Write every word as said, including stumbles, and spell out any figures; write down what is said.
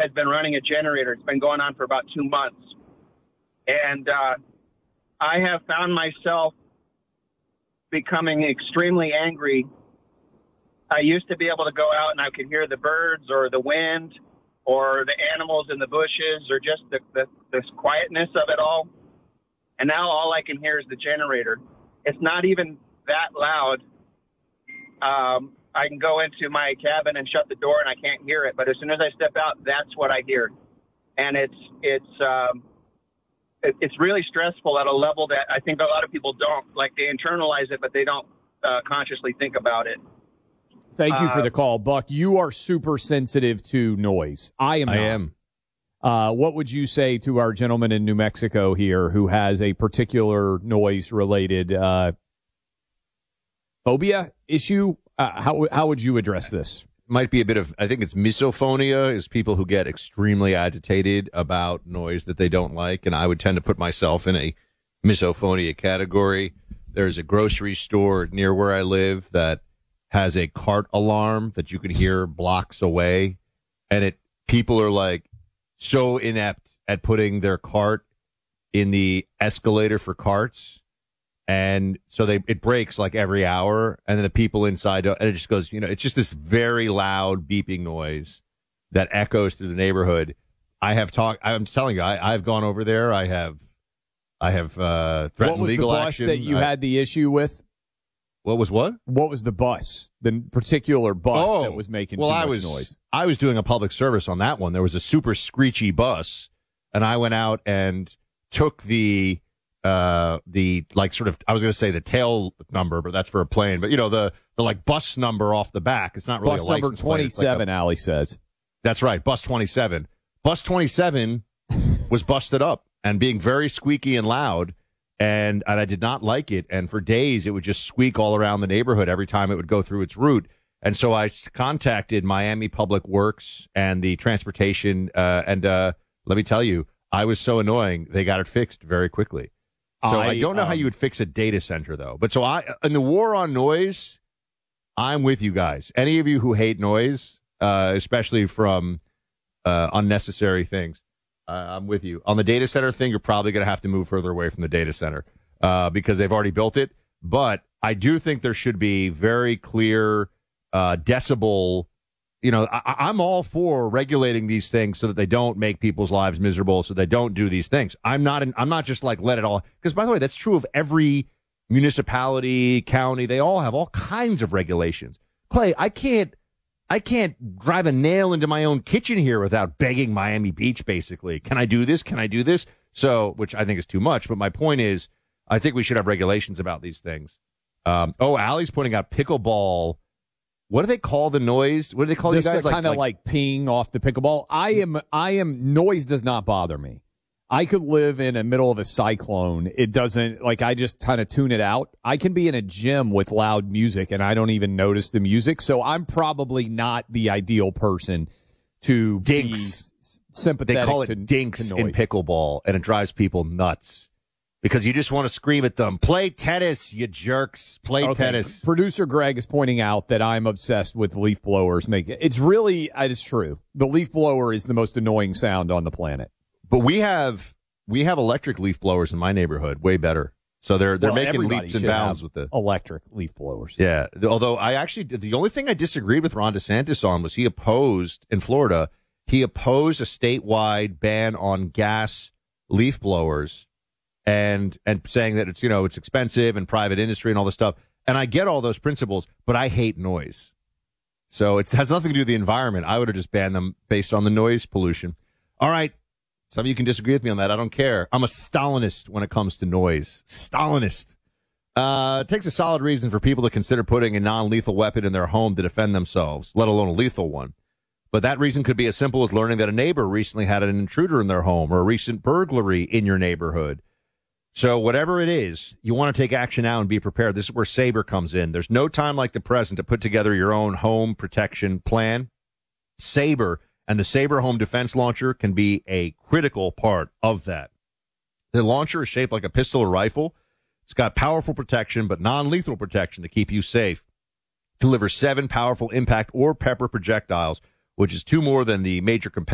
has been running a generator. It's been going on for about two months. And uh, I have found myself becoming extremely angry. I used to be able to go out and I could hear the birds or the wind or the animals in the bushes or just the, the, the quietness of it all. And now all I can hear is the generator. It's not even that loud. Um, I can go into my cabin and shut the door and I can't hear it. But as soon as I step out, that's what I hear. And it's it's um, it, it's really stressful at a level that I think a lot of people don't. Like, they internalize it, but they don't uh, consciously think about it. Thank you uh, for the call, Buck. You are super sensitive to noise. I am I not. am. Uh, what would you say to our gentleman in New Mexico here who has a particular noise-related uh, phobia issue? Uh, how how would you address this? Might be a bit of, I think it's misophonia, is people who get extremely agitated about noise that they don't like, and I would tend to put myself in a misophonia category. There's a grocery store near where I live that has a cart alarm that you can hear blocks away, and it people are like so inept at putting their cart in the escalator for carts, and so they it breaks like every hour, and then the people inside, and it just goes, you know, it's just this very loud beeping noise that echoes through the neighborhood. I have talked. I'm telling you, I, I've gone over there. I have, I have uh, threatened What was legal the bus action. that you I, had the issue with? What was what? What was the bus? The particular bus oh, that was making well, too much I was, noise. I was doing a public service on that one. There was a super screechy bus, and I went out and took the uh the like sort of I was going to say the tail number, but that's for a plane. But you know the the like bus number off the back. It's not really Bus a number license plate. It's like twenty-seven, a- Allie says. That's right, bus twenty-seven. Bus twenty-seven was busted up and being very squeaky and loud. And, and I did not like it. And for days, it would just squeak all around the neighborhood every time it would go through its route. And so I contacted Miami Public Works and the transportation. Uh, and uh, let me tell you, I was so annoying, they got it fixed very quickly. So I, I don't know um, how you would fix a data center, though. But so I, in the war on noise, I'm with you guys. Any of you who hate noise, uh, especially from uh, unnecessary things. Uh, I'm with you. On the data center thing, you're probably going to have to move further away from the data center uh, because they've already built it. But I do think there should be very clear uh, decibel. You know, I, I'm all for regulating these things so that they don't make people's lives miserable, so they don't do these things. I'm not. In, I'm not just like let it all. Because by the way, that's true of every municipality, county. They all have all kinds of regulations. Clay, I can't. I can't drive a nail into my own kitchen here without begging Miami Beach, basically. Can I do this? Can I do this? So, which I think is too much. But my point is, I think we should have regulations about these things. Um, oh, Allie's pointing out pickleball. What do they call the noise? What do they call This you guys? is kind of like, like peeing off the pickleball. I am, I am, noise does not bother me. I could live in the middle of a cyclone. It doesn't, like, I just kind of tune it out. I can be in a gym with loud music and I don't even notice the music. So I'm probably not the ideal person to dinks. be sympathetic They call it to, dinks to in noise. pickleball, and it drives people nuts because you just want to scream at them. Play tennis, you jerks. Play Okay. tennis. Producer Greg is pointing out that I'm obsessed with leaf blowers. Make It's really, it's true. The leaf blower is the most annoying sound on the planet. But we have we have electric leaf blowers in my neighborhood, way better. So they're they're Well, making everybody leaps and should bounds have with the electric leaf blowers. yeah. Although I actually the only thing I disagreed with Ron DeSantis on was he opposed in Florida. He opposed a statewide ban on gas leaf blowers, and and saying that it's you know it's expensive and private industry and all this stuff. And I get all those principles, but I hate noise. So it has nothing to do with the environment. I would have just banned them based on the noise pollution. All right. Some of you can disagree with me on that. I don't care. I'm a Stalinist when it comes to noise. Stalinist. Uh, it takes a solid reason for people to consider putting a non-lethal weapon in their home to defend themselves, let alone a lethal one. But that reason could be as simple as learning that a neighbor recently had an intruder in their home or a recent burglary in your neighborhood. So whatever it is, you want to take action now and be prepared. This is where Sabre comes in. There's no time like the present to put together your own home protection plan. Sabre and the Sabre Home Defense Launcher can be a critical part of that. The launcher is shaped like a pistol or rifle. It's got powerful protection, but non-lethal protection to keep you safe. It delivers seven powerful impact or pepper projectiles, which is two more than the major competitors.